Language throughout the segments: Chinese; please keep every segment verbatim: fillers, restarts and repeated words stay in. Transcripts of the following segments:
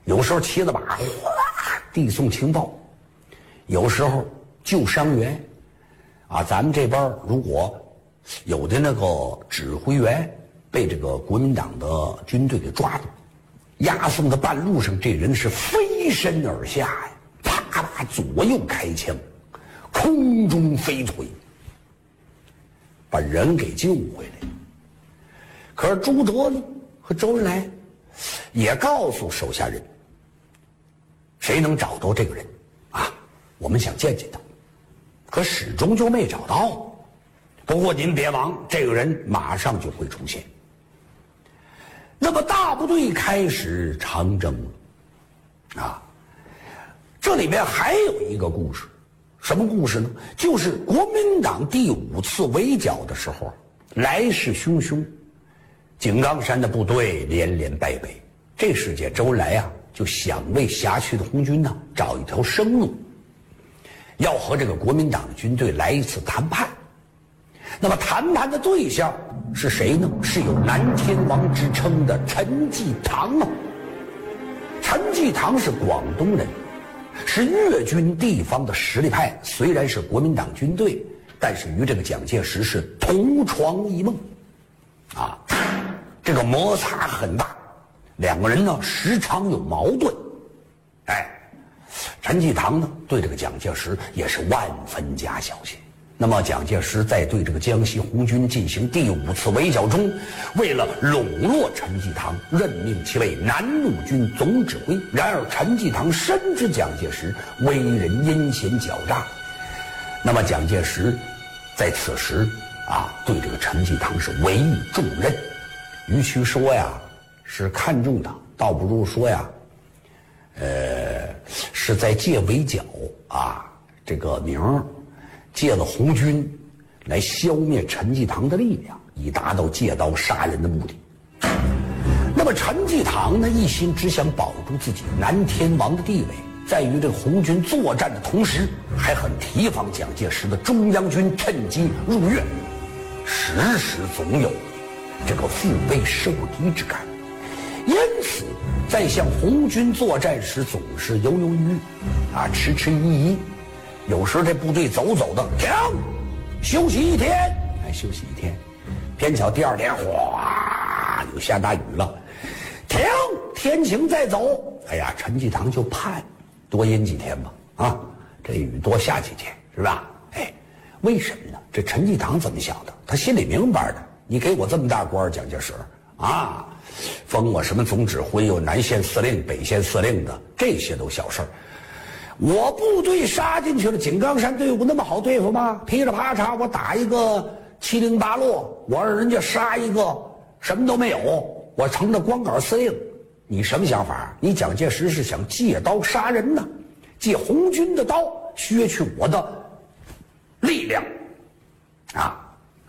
有时候骑着马哗递送情报，有时候救伤员。啊，咱们这边如果有的那个指挥员被这个国民党的军队给抓住，押送的半路上，这人是飞身而下呀，啪啪左右开枪，空中飞腿，把人给救回来。可是朱德呢和周恩来也告诉手下人，谁能找到这个人啊，我们想见见他。可始终就没找到。不过您别忘，这个人马上就会出现。那么大部队开始长征了啊。这里面还有一个故事，什么故事呢？就是国民党第五次围剿的时候，来势汹汹，井冈山的部队连连败北。这时间周恩来啊就想为辖区的红军呢找一条生路，要和这个国民党的军队来一次谈判。那么谈判的对象是谁呢？是有南天王之称的陈济棠啊。陈济棠是广东人，是粤军地方的实力派，虽然是国民党军队，但是与这个蒋介石是同床异梦啊，这个摩擦很大，两个人呢时常有矛盾。哎，陈济棠呢对这个蒋介石也是万分加小心。那么蒋介石在对这个江西红军进行第五次围剿中，为了笼络陈济棠，任命其为南路军总指挥。然而陈济棠深知蒋介石为人阴险狡诈，那么蒋介石在此时啊对这个陈济棠是委以重任，与其说呀是看重他，倒不如说呀呃是在借围剿啊这个名儿，借了红军来消灭陈济棠的力量，以达到借刀杀人的目的。那么陈济棠呢一心只想保住自己南天王的地位，在与这个红军作战的同时，还很提防蒋介石的中央军趁机入粤，时时总有这个腹背受敌之感。因此在向红军作战时总是犹犹豫豫啊，迟迟疑疑。有时这部队走走的停，休息一天，哎，休息一天，偏巧第二天哗又下大雨了，停，天晴再走。哎呀，陈济棠就盼多阴几天吧，啊，这雨多下几天是吧？哎，为什么呢？这陈济棠怎么想的？他心里明白的。你给我这么大官，蒋介石啊，封我什么总指挥，有南线司令、北线司令的，这些都小事儿。我部队杀进去了，井冈山队伍那么好对付吗？噼里啪嚓，我打一个七零八落，我让人家杀一个什么都没有，我成了光杆司令。你什么想法？你蒋介石是想借刀杀人呢？借红军的刀削去我的力量啊！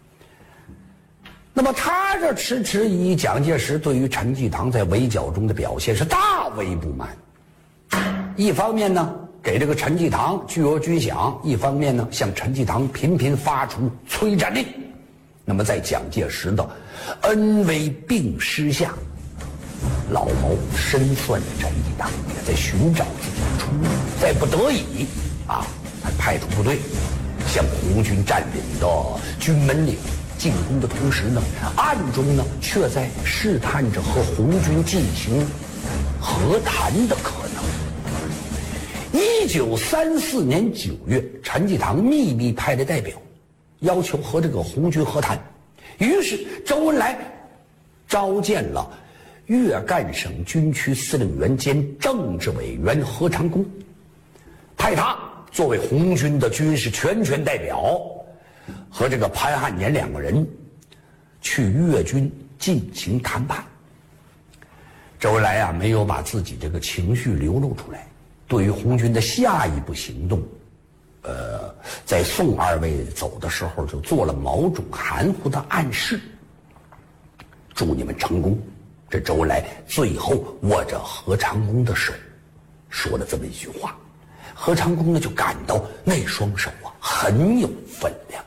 那么他这迟迟疑，蒋介石对于陈济棠在围剿中的表现是大为不满。一方面呢给这个陈济棠巨额军饷，一方面呢向陈济棠频频发出催战令。那么在蒋介石的恩威并施下，老毛深算着陈济棠也在寻找自己的出路，在不得已啊，他派出部队向红军占领的军门岭进攻的同时呢，暗中呢却在试探着和红军进行和谈的可能。一九三四年九月，陈济棠秘密派的代表要求和这个红军和谈，于是周恩来召见了粤赣省军区司令员兼政治委员何长工，派他作为红军的军事全权代表，和这个潘汉年两个人去粤军进行谈判。周恩来啊，没有把自己这个情绪流露出来，对于红军的下一步行动，呃，在送二位走的时候就做了某种含糊的暗示。祝你们成功。这周恩来最后握着何长工的手，说了这么一句话。何长工呢就感到那双手啊很有分量。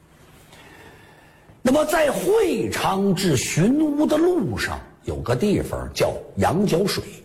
那么在会昌至寻乌的路上，有个地方叫羊角水。